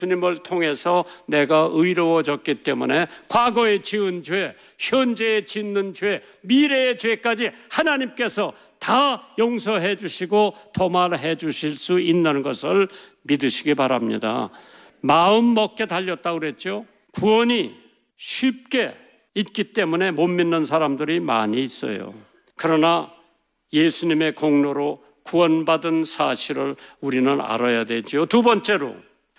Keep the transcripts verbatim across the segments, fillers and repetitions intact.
주님을 통해서 내가 의로워졌기 때문에 과거에 지은 죄, 현재에 짓는 죄, 미래의 죄까지 하나님께서 다 용서해 주시고 도말해 주실 수 있는 것을 믿으시기 바랍니다. 마음 먹게 달렸다고 그랬죠. 구원이 쉽게 있기 때문에 못 믿는 사람들이 많이 있어요. 그러나 예수님의 공로로 구원받은 사실을 우리는 알아야 되죠. 두 번째로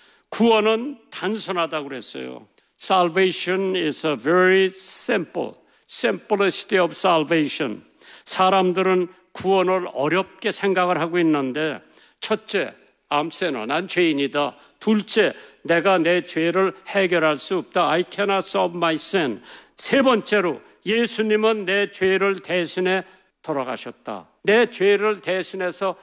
구원은 단순하다고 그랬어요. Salvation is a very simple, simplicity of salvation. 사람들은 구원을 어렵게 생각을 하고 있는데, 첫째, I'm sinner, 난 죄인이다. 둘째, 내가 내 죄를 해결할 수 없다. I cannot solve my sin. 세 번째로, 예수님은 내 죄를 대신해 돌아가셨다. 내 죄를 대신해서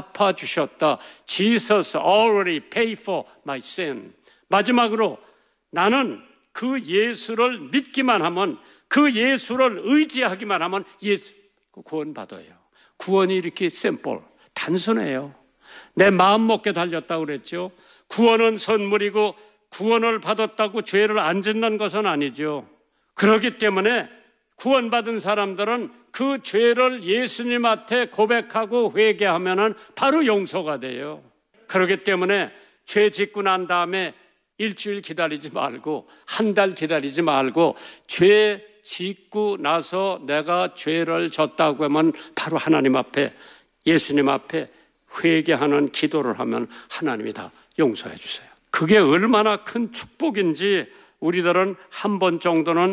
갚아주셨다. Jesus already paid for my sin. 마지막으로 나는 그 예수를 믿기만 하면, 그 예수를 의지하기만 하면 예수 구원받아요. 구원이 이렇게 simple, 단순해요. 내 마음 먹게 달렸다고 그랬죠. 구원은 선물이고 구원을 받았다고 죄를 안 짓는 것은 아니죠. 그렇기 때문에 구원받은 사람들은 그 죄를 예수님한테 고백하고 회개하면 바로 용서가 돼요. 그렇기 때문에 죄 짓고 난 다음에 일주일 기다리지 말고, 한 달 기다리지 말고, 죄 짓고 나서 내가 죄를 졌다고 하면 바로 하나님 앞에, 예수님 앞에 회개하는 기도를 하면 하나님이 다 용서해 주세요. 그게 얼마나 큰 축복인지 우리들은 한 번 정도는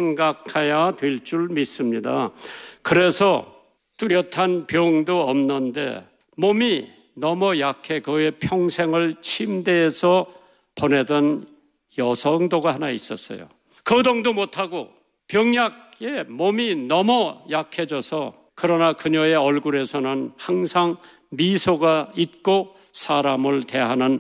생각해야 될 줄 믿습니다. 그래서 뚜렷한 병도 없는데 몸이 너무 약해 거의 평생을 침대에서 보내던 여성도가 하나 있었어요. 거동도 못하고 병약에 몸이 너무 약해져서, 그러나 그녀의 얼굴에서는 항상 미소가 있고 사람을 대하는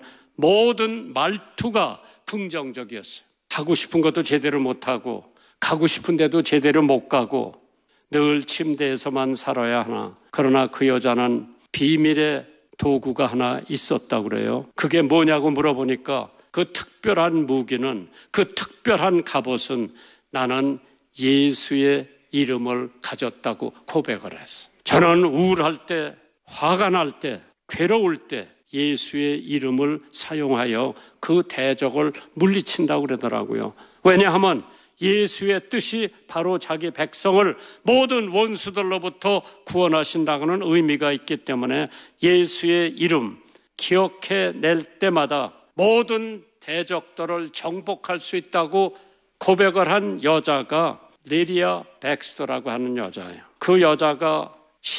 모든 말투가 긍정적이었어요. 하고 싶은 것도 제대로 못하고 가고 싶은 데도 제대로 못 가고 늘 침대에서만 살아야 하나. 그러나 그 여자는 비밀의 도구가 하나 있었다고 그래요. 그게 뭐냐고 물어보니까 그 특별한 무기는, 그 특별한 갑옷은 나는 예수의 이름을 가졌다고 고백을 했어. 저는 우울할 때, 화가 날 때, 괴로울 때 예수의 이름을 사용하여 그 대적을 물리친다고 그러더라고요. 왜냐하면 예수의 뜻이 바로 자기 백성을 모든 원수들로부터 구원하신다는 의미가 있기 때문에 예수의 이름 기억해낼 때마다 모든 대적들을 정복할 수 있다고 고백을 한 여자가 리리아 백스터라고 하는 여자예요. 그 여자가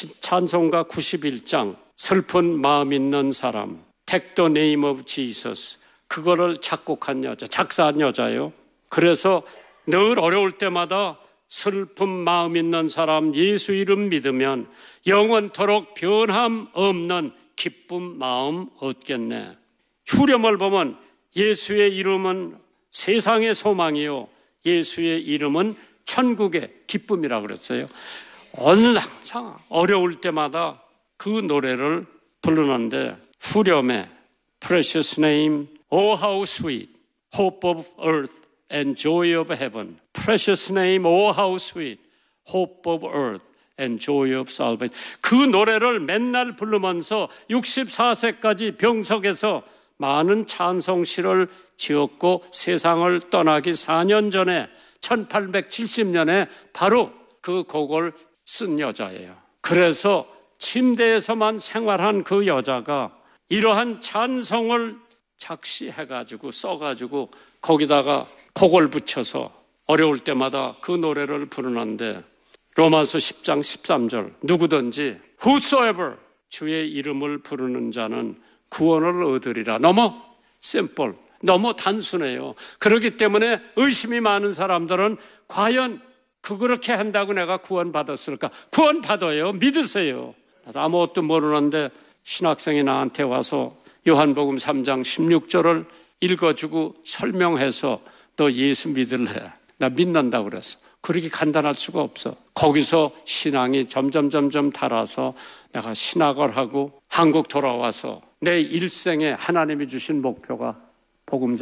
찬송가 구십일 장 슬픈 마음 있는 사람, Take the name of Jesus, 그거를 작곡한 여자, 작사한 여자예요. 그래서 늘 어려울 때마다 슬픈 마음 있는 사람 예수 이름 믿으면 영원토록 변함 없는 기쁜 마음 얻겠네. 후렴을 보면 예수의 이름은 세상의 소망이요, 예수의 이름은 천국의 기쁨이라고 그랬어요. 오늘 항상 어려울 때마다 그 노래를 부르는데, 후렴에 Precious name, oh how sweet, hope of earth and joy of heaven. Precious name, oh how sweet, hope of earth and joy of salvation. 그 노래를 맨날 부르면서 육십사 세까지 병석에서 많은 찬송시를 지었고 세상을 떠나기 사 년 전에 천팔백칠십 년에 바로 그 곡을 쓴 여자예요. 그래서 침대에서만 생활한 그 여자가 이러한 찬송을 작시해가지고 써가지고 거기다가 곡을 붙여서 어려울 때마다 그 노래를 부르는데, 로마서 십 장 십삼 절 누구든지 whosoever 주의 이름을 부르는 자는 구원을 얻으리라. 너무 심플, 너무 단순해요. 그렇기 때문에 의심이 많은 사람들은 과연 그렇게 한다고 내가 구원받았을까? 구원받아요. 믿으세요. 나도 아무것도 모르는데 신학생이 나한테 와서 요한복음 삼 장 십육 절을 읽어주고 설명해서 너 예수 믿을래? 나 믿는다고 그랬어. 그렇게 간단할 수가 없어. 거기서 신앙이 점점 점점 달아서 내가 신학을 하고 한국 돌아와서 내 일생에 하나님이 주신 목표가 복음